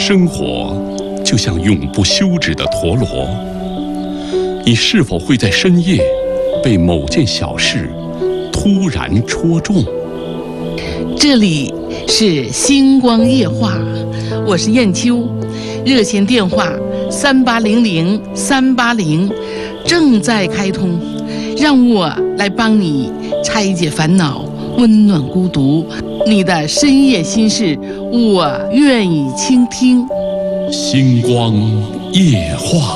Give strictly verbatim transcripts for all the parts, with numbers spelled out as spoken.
生活就像永不休止的陀螺，你是否会在深夜被某件小事突然戳中？ 这里是星光夜话，我是燕秋，热线电话三八零零三八零正在开通，让我来帮你拆解烦恼，温暖孤独，你的深夜心事，我愿意倾听。 星光夜话。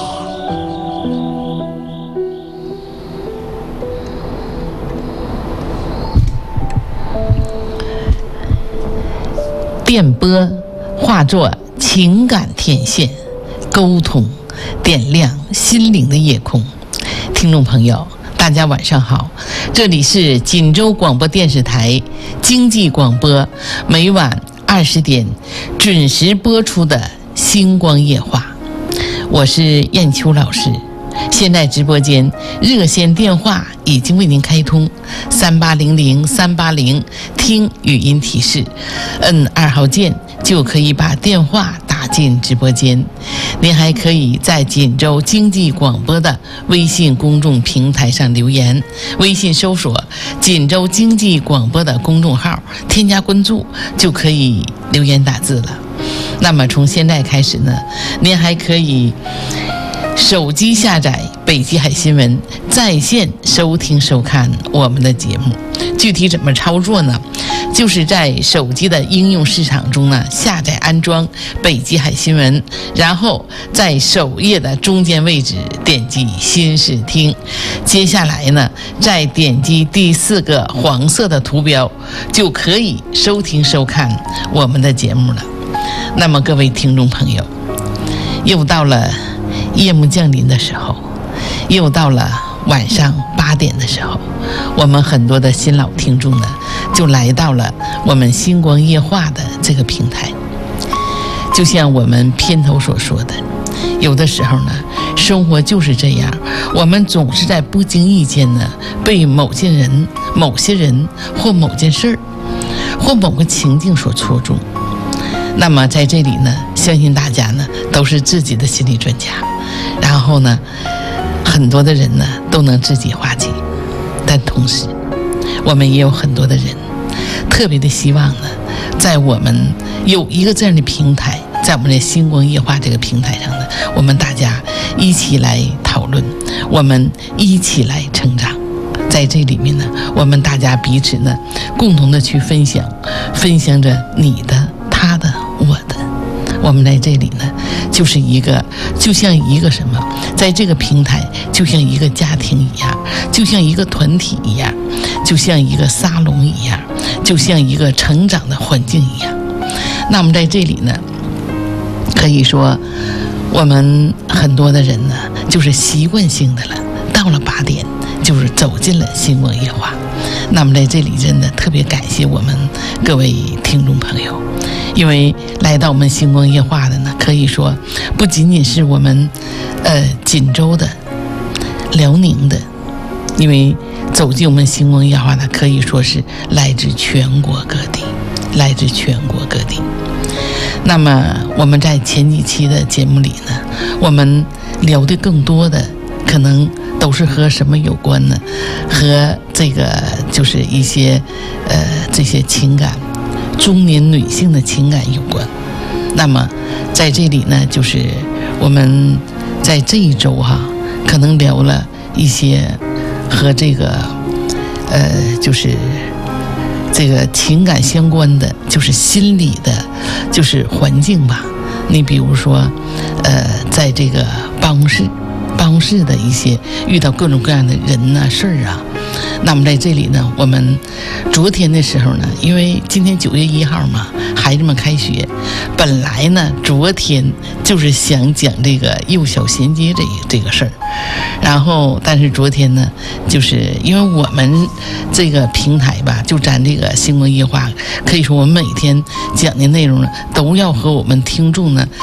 电波化作情感天线，沟通点亮心灵的夜空。听众朋友，大家晚上好，这里是锦州广播电视台经济广播，每晚二十点准时播出的星光夜话，我是燕秋老师。现在直播间热线电话已经为您开通，三八零零三八零，听语音提示，摁二号键就可以把电话打进直播间。您还可以在锦州经济广播的微信公众平台上留言，微信搜索锦州经济广播的公众号，添加关注就可以留言打字了。那么从现在开始呢，您还可以手机下载北极海新闻，在线收听收看我们的节目。具体怎么操作呢？就是在手机的应用市场中呢，下载安装北极海新闻，然后在首页的中间位置点击新视听，接下来呢，再点击第四个黄色的图标，就可以收听收看我们的节目了。那么各位听众朋友，又到了夜幕降临的时候，又到了晚上八点的时候，我们很多的新老听众呢，就来到了我们星光夜话的这个平台。就像我们片头所说的，有的时候呢，生活就是这样，我们总是在不经意间呢，被某些人、某些人或某件事儿，或某个情境所戳中。那么在这里呢，相信大家呢都是自己的心理专家，然后呢，很多的人呢都能自己化解，但同时我们也有很多的人特别的希望呢，在我们有一个这样的平台，在我们的星光夜话这个平台上呢，我们大家一起来讨论，我们一起来成长。在这里面呢，我们大家彼此呢共同的去分享，分享着你的、他的、我的。我们在这里呢，就是一个，就像一个什么，在这个平台，就像一个家庭一样，就像一个团体一样，就像一个沙龙一样，就像一个成长的环境一样。那么在这里呢，可以说，我们很多的人呢，就是习惯性的了，到了八点，就是走进了星光夜话。那么在这里真的特别感谢我们各位听众朋友，因为来到我们星光夜话的呢，可以说不仅仅是我们呃锦州的、辽宁的，因为走进我们星光夜话呢，可以说是来自全国各地，来自全国各地。那么我们在前几期的节目里呢，我们聊的更多的可能都是和什么有关呢？和这个就是一些呃这些情感，中年女性的情感有关。那么在这里呢，就是我们在这一周哈、啊，可能聊了一些和这个呃就是这个情感相关的，就是心理的，就是环境吧。你比如说呃在这个办公室办公室的一些遇到各种各样的人呐、啊、事儿啊。那么在这里呢，我们昨天的时候呢，因为今天九月一号嘛，孩子们开学，本来呢昨天就是想讲这个幼小衔接这这个事儿，然后但是昨天呢，就是因为我们这个平台吧，就咱这个星光夜话，可以说我们每天讲的内容呢，都要和我们听众呢